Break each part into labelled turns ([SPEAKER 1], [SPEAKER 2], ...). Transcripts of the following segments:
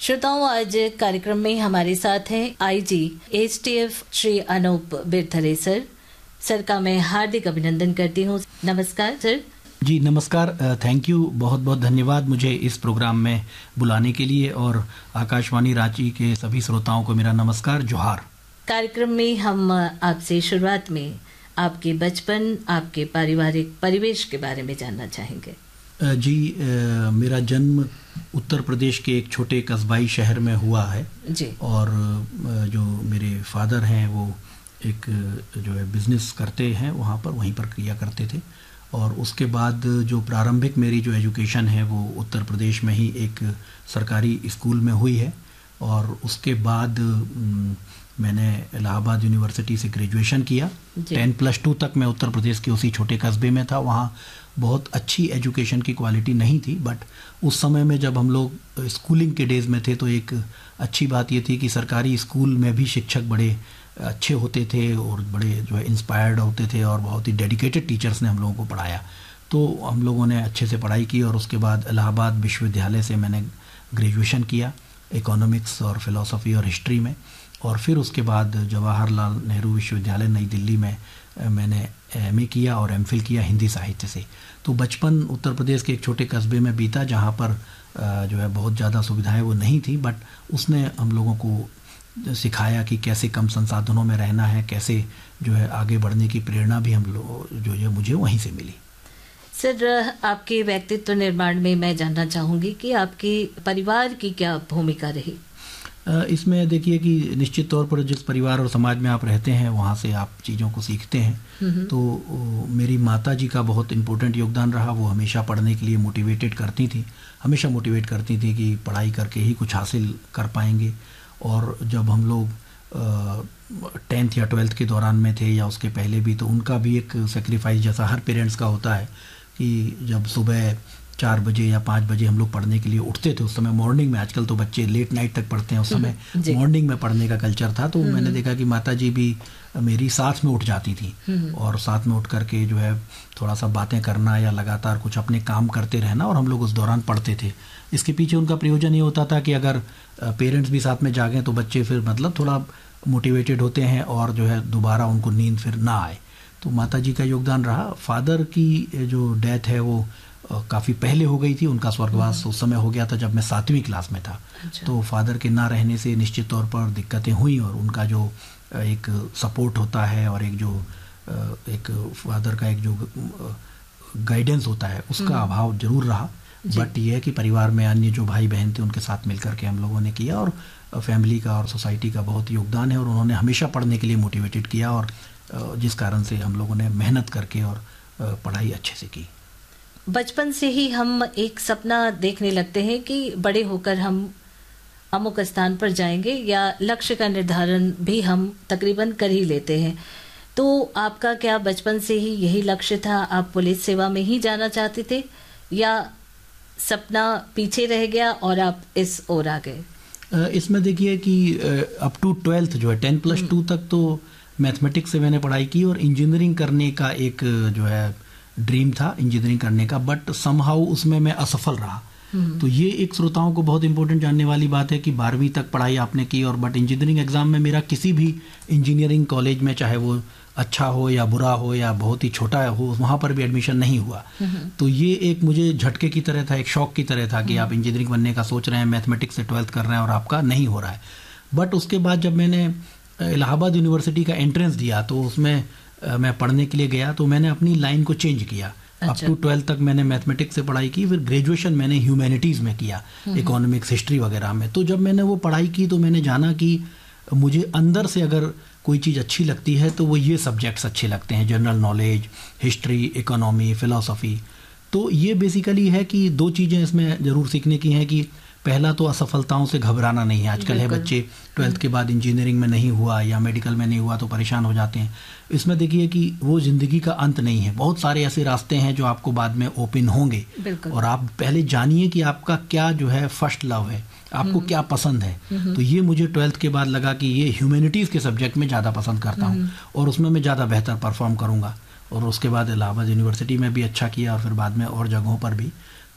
[SPEAKER 1] श्रोताओं, आज कार्यक्रम में हमारे साथ हैं IG STF Shri Anoop Birthare sir का मैं हार्दिक अभिनंदन करती हूँ। नमस्कार सर।
[SPEAKER 2] जी नमस्कार, थैंक यू, बहुत बहुत धन्यवाद मुझे इस प्रोग्राम में बुलाने के लिए, और आकाशवाणी रांची के सभी श्रोताओं को मेरा नमस्कार, जोहार।
[SPEAKER 1] कार्यक्रम में हम आपसे शुरुआत में आपके बचपन, आपके पारिवारिक परिवेश के बारे में जानना चाहेंगे।
[SPEAKER 2] जी, मेरा जन्म उत्तर प्रदेश के एक छोटे कस्बाई शहर में हुआ है
[SPEAKER 1] जी।
[SPEAKER 2] और जो मेरे फादर हैं वो एक जो है बिजनेस करते हैं, वहीं पर किया करते थे। और उसके बाद जो प्रारंभिक मेरी जो एजुकेशन है वो उत्तर प्रदेश में ही एक सरकारी स्कूल में हुई है, और उसके बाद मैंने इलाहाबाद यूनिवर्सिटी से ग्रेजुएशन किया। 10+2 तक मैं उत्तर प्रदेश के उसी छोटे कस्बे में था। वहाँ बहुत अच्छी एजुकेशन की क्वालिटी नहीं थी, बट उस समय में जब हम लोग स्कूलिंग के डेज़ में थे तो एक अच्छी बात ये थी कि सरकारी स्कूल में भी शिक्षक बड़े अच्छे होते थे और बड़े जो है इंस्पायर्ड होते थे, और बहुत ही डेडिकेटेड टीचर्स ने हम लोगों को पढ़ाया। तो हम लोगों ने अच्छे से पढ़ाई की, और उसके बाद इलाहाबाद विश्वविद्यालय से मैंने ग्रेजुएशन किया इकोनॉमिक्स और फिलॉसफी और हिस्ट्री में। और फिर उसके बाद जवाहरलाल नेहरू विश्वविद्यालय नई दिल्ली में मैंने एमए किया और एमफिल किया हिंदी साहित्य से। तो बचपन उत्तर प्रदेश के एक छोटे कस्बे में बीता, जहाँ पर जो है बहुत ज़्यादा सुविधाएं वो नहीं थी, बट उसने हम लोगों को सिखाया कि कैसे कम संसाधनों में रहना है, कैसे जो है आगे बढ़ने की प्रेरणा भी हम लोग जो है मुझे वहीं से मिली।
[SPEAKER 1] सर, आपके व्यक्तित्व निर्माण में मैं जानना चाहूँगी कि आपके परिवार की क्या भूमिका रही?
[SPEAKER 2] इसमें देखिए कि निश्चित तौर पर जिस परिवार और समाज में आप रहते हैं वहाँ से आप चीज़ों को सीखते हैं। तो मेरी माता जी का बहुत इम्पोर्टेंट योगदान रहा। वो हमेशा पढ़ने के लिए मोटिवेटेड करती थी, हमेशा मोटिवेट करती थी कि पढ़ाई करके ही कुछ हासिल कर पाएंगे। और जब हम लोग 10th या 12th के दौरान में थे या उसके पहले भी, तो उनका भी एक सेक्रीफाइस जैसा हर पेरेंट्स का होता है कि जब सुबह 4 बजे या 5 बजे हम लोग पढ़ने के लिए उठते थे। उस समय मॉर्निंग में, आजकल तो बच्चे लेट नाइट तक पढ़ते हैं, उस समय मॉर्निंग में पढ़ने का कल्चर था। तो मैंने देखा कि माता जी भी मेरी साथ में उठ जाती थी, और साथ में उठ करके जो है थोड़ा सा बातें करना या लगातार कुछ अपने काम करते रहना, और हम लोग उस दौरान पढ़ते थे। इसके पीछे उनका प्रयोजन ये होता था कि अगर पेरेंट्स भी साथ में जागें तो बच्चे फिर मतलब थोड़ा मोटिवेटेड होते हैं और जो है दोबारा उनको नींद फिर ना आए। तो माता जी का योगदान रहा। फादर की जो डेथ है वो काफ़ी पहले हो गई थी, उनका स्वर्गवास उस समय हो गया था जब मैं 7वीं क्लास में था। अच्छा। तो फादर के ना रहने से निश्चित तौर पर दिक्कतें हुई, और उनका जो एक सपोर्ट होता है और एक फादर का एक जो गाइडेंस होता है उसका अभाव जरूर रहा। बट ये है कि परिवार में अन्य जो भाई बहन थे उनके साथ मिलकर के हम लोगों ने किया, और फैमिली का और सोसाइटी का बहुत योगदान है, और उन्होंने हमेशा पढ़ने के लिए मोटिवेटेड किया, और जिस कारण से हम लोगों ने मेहनत करके और पढ़ाई अच्छे से की।
[SPEAKER 1] बचपन से ही हम एक सपना देखने लगते हैं कि बड़े होकर हम अमुक स्थान पर जाएंगे, या लक्ष्य का निर्धारण भी हम तकरीबन कर ही लेते हैं। तो आपका क्या बचपन से ही यही लक्ष्य था? आप पुलिस सेवा में ही जाना चाहते थे, या सपना पीछे रह गया और आप इस ओर आ गए?
[SPEAKER 2] इसमें देखिए कि अप टू 12th जो है 10+2 तक तो मैथमेटिक्स से मैंने पढ़ाई की, और इंजीनियरिंग करने का एक जो है ड्रीम था इंजीनियरिंग करने का, बट समहाउ उसमें मैं असफल रहा। तो ये एक श्रोताओं को बहुत इंपॉर्टेंट जानने वाली बात है कि 12वीं तक पढ़ाई आपने की, और बट इंजीनियरिंग एग्जाम में मेरा किसी भी इंजीनियरिंग कॉलेज में, चाहे वो अच्छा हो या बुरा हो या बहुत ही छोटा हो, वहाँ पर भी एडमिशन नहीं हुआ। तो ये एक मुझे झटके की तरह था, एक शौक की तरह था कि आप इंजीनियरिंग बनने का सोच रहे हैं, मैथमेटिक्स से 12th कर रहे हैं और आपका नहीं हो रहा है। बट उसके बाद जब मैंने इलाहाबाद यूनिवर्सिटी का एंट्रेंस दिया तो उसमें मैं पढ़ने के लिए गया, तो मैंने अपनी लाइन को चेंज किया। अप टू 12th तक मैंने मैथमेटिक्स से पढ़ाई की, फिर ग्रेजुएशन मैंने ह्यूमैनिटीज़ में किया, इकोनॉमिक्स हिस्ट्री वगैरह में। तो जब मैंने वो पढ़ाई की तो मैंने जाना कि मुझे अंदर से अगर कोई चीज़ अच्छी लगती है तो वो ये सब्जेक्ट्स अच्छे लगते हैं, general knowledge, history, economy, philosophy. तो ये बेसिकली है कि 2 चीज़ें इसमें ज़रूर सीखने की हैं कि पहला तो असफलताओं से घबराना नहीं है। आजकल है बच्चे 12th के बाद इंजीनियरिंग में नहीं हुआ या मेडिकल में नहीं हुआ तो परेशान हो जाते हैं। इसमें देखिए कि वो ज़िंदगी का अंत नहीं है, बहुत सारे ऐसे रास्ते हैं जो आपको बाद में ओपन होंगे, और आप पहले जानिए कि आपका क्या जो है फर्स्ट लव है, आपको क्या पसंद है। तो ये मुझे 12th के बाद लगा कि ये ह्यूमैनिटीज़ के सब्जेक्ट में ज़्यादा पसंद करता हूँ और उसमें मैं ज़्यादा बेहतर परफॉर्म करूँगा। और उसके बाद इलाहाबाद यूनिवर्सिटी में भी अच्छा किया और फिर बाद में और जगहों पर भी।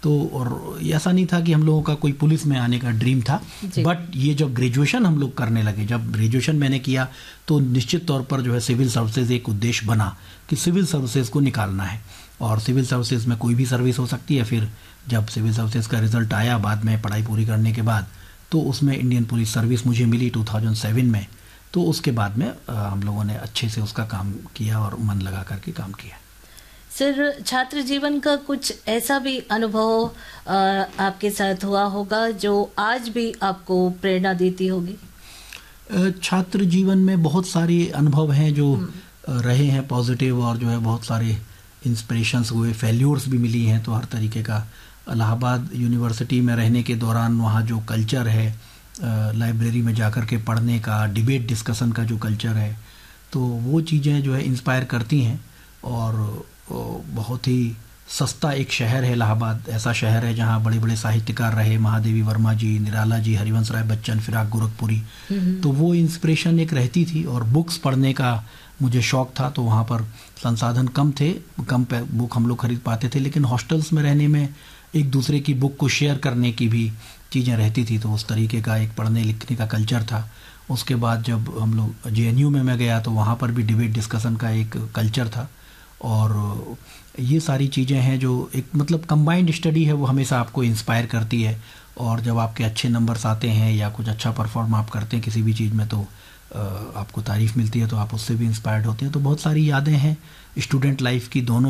[SPEAKER 2] तो और ऐसा नहीं था कि हम लोगों का कोई पुलिस में आने का ड्रीम था, बट ये जब ग्रेजुएशन हम लोग करने लगे, जब ग्रेजुएशन मैंने किया तो निश्चित तौर पर जो है सिविल सर्विसेज एक उद्देश्य बना कि सिविल सर्विसेज को निकालना है, और सिविल सर्विसेज में कोई भी सर्विस हो सकती है। फिर जब सिविल सर्विसेज का रिजल्ट आया बाद में पढ़ाई पूरी करने के बाद, तो उसमें इंडियन पुलिस सर्विस मुझे मिली 2007 में। तो उसके बाद में हम लोगों ने अच्छे से उसका काम किया और मन लगा करके काम किया।
[SPEAKER 1] सर, छात्र जीवन का कुछ ऐसा भी अनुभव आपके साथ हुआ होगा जो आज भी आपको प्रेरणा देती होगी?
[SPEAKER 2] छात्र जीवन में बहुत सारे अनुभव हैं जो रहे हैं पॉजिटिव, और जो है बहुत सारे इंस्पिरेशंस हुए, फेल्यूर्स भी मिली हैं। तो हर तरीके का इलाहाबाद यूनिवर्सिटी में रहने के दौरान वहाँ जो कल्चर है, लाइब्रेरी में जाकर के पढ़ने का, डिबेट डिस्कशन का जो कल्चर है, तो वो चीज़ें जो है इंस्पायर करती हैं। और बहुत ही सस्ता एक शहर है इलाहाबाद, ऐसा शहर है जहाँ बड़े बड़े साहित्यकार रहे, महादेवी वर्मा जी, निराला जी, हरिवंश राय बच्चन, फिराक गोरखपुरी। तो वो इंस्पिरेशन एक रहती थी, और बुक्स पढ़ने का मुझे शौक था। तो वहाँ पर संसाधन कम थे, कम बुक हम लोग खरीद पाते थे, लेकिन हॉस्टल्स में रहने में एक दूसरे की बुक को शेयर करने की भी चीज़ें रहती थी। तो उस तरीके का एक पढ़ने लिखने का कल्चर था। उसके बाद जब हम लोग JNU में मैं गया तो वहाँ पर भी डिबेट डिस्कशन का एक कल्चर था। और ये सारी चीज़ें हैं जो एक मतलब कंबाइंड स्टडी है, वो हमेशा आपको इंस्पायर करती है। और जब आपके अच्छे नंबर्स आते हैं या कुछ अच्छा परफॉर्म आप करते हैं किसी भी चीज़ में, तो आपको तारीफ़ मिलती है, तो आप उससे भी इंस्पायर्ड होते हैं। तो बहुत सारी यादें हैं स्टूडेंट लाइफ की, दोनों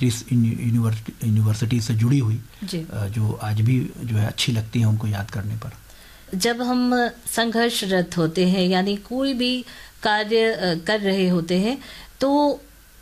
[SPEAKER 2] यूनिवर्सिटी से जुड़ी हुई, जो आज भी जो है अच्छी लगती हैं उनको याद करने पर।
[SPEAKER 1] जब हम संघर्षरत होते हैं, यानी कोई भी कार्य कर रहे होते हैं, तो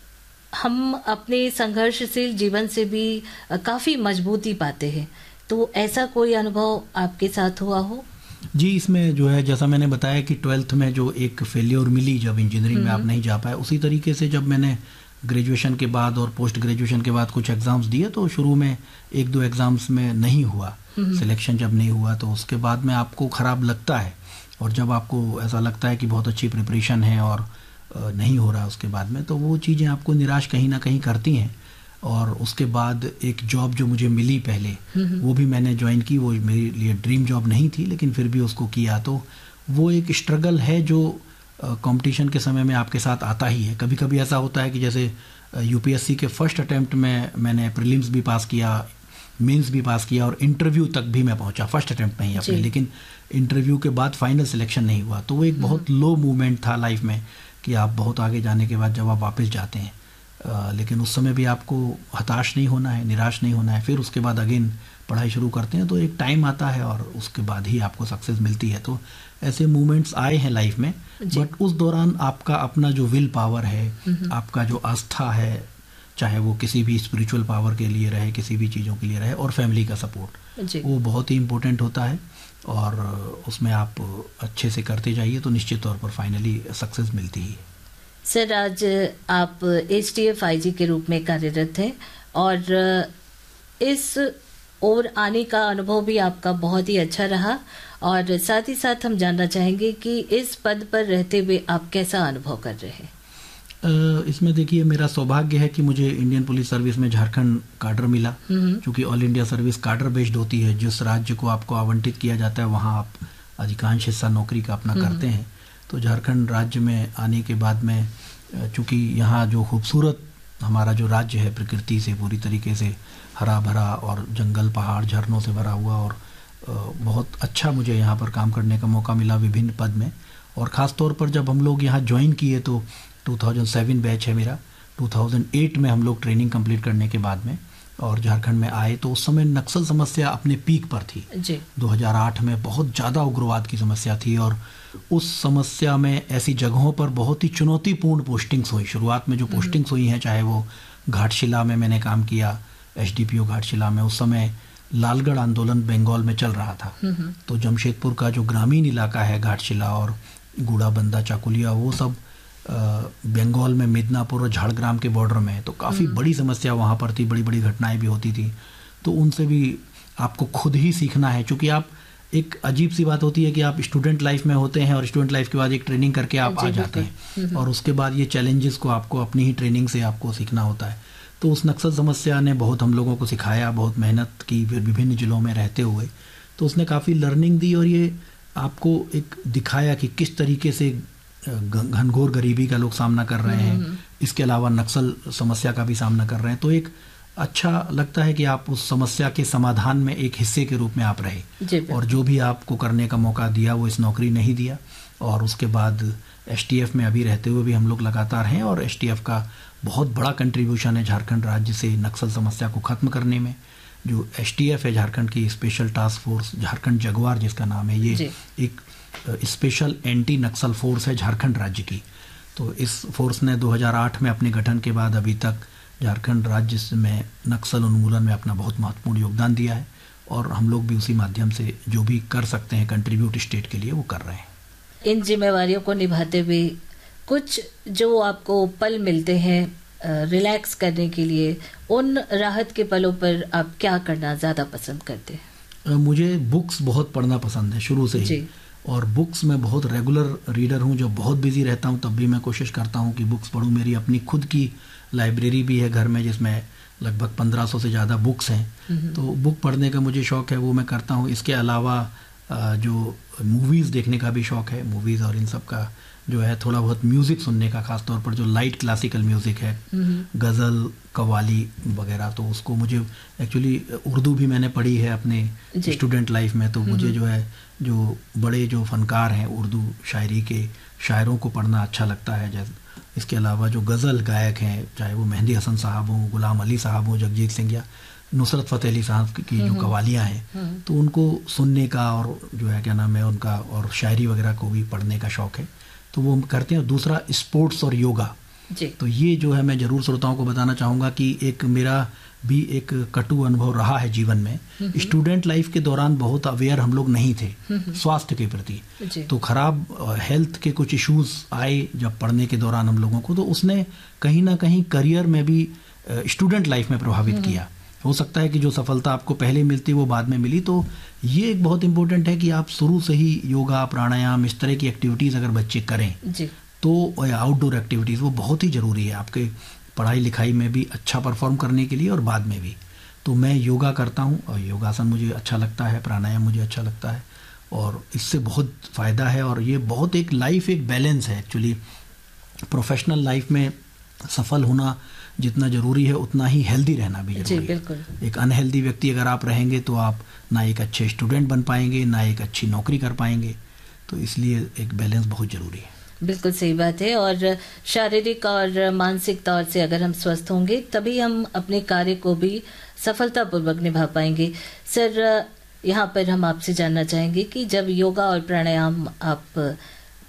[SPEAKER 1] हम अपने संघर्षशील जीवन से भी काफ़ी मजबूती पाते हैं। तो ऐसा कोई अनुभव आपके साथ हुआ हो?
[SPEAKER 2] जी, इसमें जो है जैसा मैंने बताया कि 12th में जो एक फेल्योर मिली, जब इंजीनियरिंग में आप नहीं जा पाए, उसी तरीके से जब मैंने ग्रेजुएशन के बाद और पोस्ट ग्रेजुएशन के बाद कुछ एग्ज़ाम्स दिए, तो शुरू में 1-2 एग्ज़ाम्स में नहीं हुआ, सिलेक्शन जब नहीं हुआ, तो उसके बाद में आपको ख़राब लगता है। और जब आपको ऐसा लगता है कि बहुत अच्छी प्रिपरेशन है और नहीं हो रहा उसके बाद में, तो वो चीज़ें आपको निराश कहीं ना कहीं करती हैं। और उसके बाद एक जॉब जो मुझे मिली पहले, वो भी मैंने ज्वाइन की। वो मेरे लिए ड्रीम जॉब नहीं थी, लेकिन फिर भी उसको किया। तो वो एक स्ट्रगल है जो कंपटीशन के समय में आपके साथ आता ही है। कभी कभी ऐसा होता है कि जैसे UPSC के फर्स्ट अटेम्प्ट में मैंने प्रीलिम्स भी पास किया, मेंस भी पास किया, और इंटरव्यू तक भी मैं पहुंचा फर्स्ट अटेम्प्ट में ही अपने, लेकिन इंटरव्यू के बाद फाइनल सिलेक्शन नहीं हुआ। तो वो एक बहुत लो मूवमेंट था लाइफ में कि आप बहुत आगे जाने के बाद जब आप वापस जाते हैं, लेकिन उस समय भी आपको हताश नहीं होना है, निराश नहीं होना है। फिर उसके बाद अगेन पढ़ाई शुरू करते हैं, तो एक टाइम आता है और उसके बाद ही आपको सक्सेस मिलती है। तो ऐसे मूवमेंट्स आए हैं लाइफ में, बट उस दौरान आपका अपना जो विल पावर है, आपका जो आस्था है, चाहे वो किसी भी स्पिरिचुअल पावर के लिए रहे, किसी भी चीज़ों के लिए रहे, और फैमिली का सपोर्ट, वो बहुत ही इम्पोर्टेंट होता है। और उसमें आप अच्छे से करते जाइए तो निश्चित तौर पर फाइनली सक्सेस मिलती ही है।
[SPEAKER 1] सर, आज आप HTF IG के रूप में कार्यरत हैं, और इस ओर आने का अनुभव भी आपका बहुत ही अच्छा रहा। और साथ ही साथ हम जानना चाहेंगे कि इस पद पर रहते हुए आप कैसा अनुभव कर रहे हैं?
[SPEAKER 2] इसमें देखिए, मेरा सौभाग्य है कि मुझे इंडियन पुलिस सर्विस में झारखंड काडर मिला, क्योंकि all India service cadre based होती है। जिस राज्य को आपको आवंटित किया जाता है वहाँ आप अधिकांश हिस्सा नौकरी का अपना करते हैं। तो झारखंड राज्य में आने के बाद में, चूँकि यहाँ जो खूबसूरत हमारा जो राज्य है, प्रकृति से पूरी तरीके से हरा भरा और जंगल पहाड़ झरनों से भरा हुआ, और बहुत अच्छा मुझे यहाँ पर काम करने का मौका मिला विभिन्न पद में। और ख़ास तौर पर जब हम लोग यहाँ ज्वाइन किए तो 2007 बैच है मेरा, 2008 में हम लोग ट्रेनिंग कंप्लीट करने के बाद में और झारखंड में आए, तो उस समय नक्सल समस्या अपने पीक पर थी जी। 2008 में बहुत ज़्यादा उग्रवाद की समस्या थी, और उस समस्या में ऐसी जगहों पर बहुत ही चुनौतीपूर्ण पोस्टिंग्स हुई। शुरुआत में जो पोस्टिंग्स हुई हैं, चाहे वो घाटशिला में मैंने काम किया, SDPO घाटशिला में, उस समय लालगढ़ आंदोलन बंगाल में चल रहा था। तो जमशेदपुर का जो ग्रामीण इलाका है, घाटशिला और गुड़ाबंदा, चाकुलिया, वो सब बंगाल में मिदनापुर और झाड़ग्राम के बॉर्डर में, तो काफ़ी बड़ी समस्या वहाँ पर थी, बड़ी बड़ी घटनाएं भी होती थी। तो उनसे भी आपको खुद ही सीखना है, क्योंकि आप, एक अजीब सी बात होती है कि आप स्टूडेंट लाइफ में होते हैं और स्टूडेंट लाइफ के बाद एक ट्रेनिंग करके आप आ जाते हैं, और उसके बाद ये चैलेंजेस को आपको अपनी ही ट्रेनिंग से आपको सीखना होता है। तो उस नक्सल समस्या ने बहुत हम लोगों को सिखाया, बहुत मेहनत की विभिन्न जिलों में रहते हुए, तो उसने काफ़ी लर्निंग दी और ये आपको एक दिखाया कि किस तरीके से घनघोर गरीबी का लोग सामना कर रहे हैं, इसके अलावा नक्सल समस्या का भी सामना कर रहे हैं। तो एक अच्छा लगता है कि आप उस समस्या के समाधान में एक हिस्से के रूप में आप रहे, और जो भी आपको करने का मौका दिया वो इस नौकरी नहीं दिया। और उसके बाद एसटीएफ में अभी रहते हुए भी हम लोग लगातार हैं, और एसटीएफ का बहुत बड़ा कंट्रीब्यूशन है झारखंड राज्य से नक्सल समस्या को ख़त्म करने में। जो एसटीएफ है, झारखंड की special task force, Jharkhand Jaguar जिसका नाम है, ये एक स्पेशल एंटी नक्सल फोर्स है झारखंड राज्य की। तो इस फोर्स ने 2008 में अपने गठन के बाद अभी तक झारखंड राज्य में नक्सल उन्मूलन में अपना बहुत महत्वपूर्ण योगदान दिया है, और हम लोग भी उसी माध्यम से जो भी कर सकते हैं कंट्रीब्यूट स्टेट के लिए वो कर रहे हैं।
[SPEAKER 1] इन जिम्मेवारियों को निभाते हुए कुछ जो आपको पल मिलते हैं रिलैक्स करने के लिए, उन राहत के पलों पर आप क्या करना ज़्यादा पसंद करते हैं?
[SPEAKER 2] मुझे बुक्स बहुत पढ़ना पसंद है शुरू से ही, और बुक्स में बहुत रेगुलर रीडर हूँ। जो बहुत बिजी रहता हूँ तब भी मैं कोशिश करता हूँ कि बुक्स पढूं। मेरी अपनी खुद की लाइब्रेरी भी है घर में, जिसमें लगभग 1500 से ज़्यादा बुक्स हैं। तो बुक पढ़ने का मुझे शौक़ है, वो मैं करता हूँ। इसके अलावा जो मूवीज़ देखने का भी शौक़ है, मूवीज़ और इन सब का जो है, थोड़ा बहुत म्यूज़िक सुनने का, ख़ासतौर पर जो लाइट क्लासिकल म्यूज़िक है, गज़ल, कव्वाली वगैरह, तो उसको मुझे एक्चुअली उर्दू भी मैंने पढ़ी है अपने स्टूडेंट लाइफ में। तो मुझे जो है जो बड़े जो फ़नकार हैं उर्दू शायरी के, शायरों को पढ़ना अच्छा लगता है। जैसे इसके अलावा जो गज़ल गायक हैं, चाहे वो मेहंदी हसन साहब हों, गुलाम अली साहब हों, जगजीत सिंह या नुसरत फ़तेह अली साहब की जो कवालियाँ हैं, तो उनको सुनने का और जो है क्या नाम है उनका, और शायरी वगैरह को भी पढ़ने का शौक़ है, तो वो करते हैं। और दूसरा स्पोर्ट्स और योगा, तो ये जो है मैं ज़रूर श्रोताओं को बताना चाहूँगा कि एक मेरा भी एक कटु अनुभव रहा है जीवन में। स्टूडेंट लाइफ के दौरान बहुत अवेयर हम लोग नहीं थे स्वास्थ्य के प्रति, तो खराब हेल्थ के कुछ इश्यूज आए जब पढ़ने के दौरान हम लोगों को, तो उसने कहीं ना कहीं करियर में भी स्टूडेंट लाइफ में प्रभावित किया। हो सकता है कि जो सफलता आपको पहले मिलती वो बाद में मिली। तो ये एक बहुत इंपॉर्टेंट है कि आप शुरू से ही योगा, प्राणायाम, इस तरह की एक्टिविटीज़ अगर बच्चे करें तो आउटडोर एक्टिविटीज़ वो बहुत ही ज़रूरी है आपके पढ़ाई लिखाई में भी अच्छा परफॉर्म करने के लिए और बाद में भी। तो मैं योगा करता हूँ, और योगासन मुझे अच्छा लगता है, प्राणायाम मुझे अच्छा लगता है, और इससे बहुत फ़ायदा है। और ये बहुत एक लाइफ एक बैलेंस है एक्चुअली। प्रोफेशनल लाइफ में सफल होना जितना ज़रूरी है उतना ही हेल्दी रहना भी ज़रूरी है। एक अनहेल्दी व्यक्ति अगर आप रहेंगे तो आप ना एक अच्छे स्टूडेंट बन पाएंगे, ना एक अच्छी नौकरी कर पाएंगे। तो इसलिए एक बैलेंस बहुत ज़रूरी है।
[SPEAKER 1] बिल्कुल सही बात है। और शारीरिक और मानसिक तौर से अगर हम स्वस्थ होंगे तभी हम अपने कार्य को भी सफलतापूर्वक निभा पाएंगे। सर, यहाँ पर हम आपसे जानना चाहेंगे कि जब योगा और प्राणायाम आप